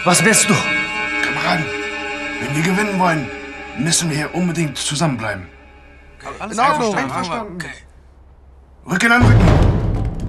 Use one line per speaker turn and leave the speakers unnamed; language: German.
Was willst du?
Kameraden, wenn wir gewinnen wollen, müssen wir hier unbedingt zusammenbleiben.
Alles einverstanden.
Rücken an Rücken.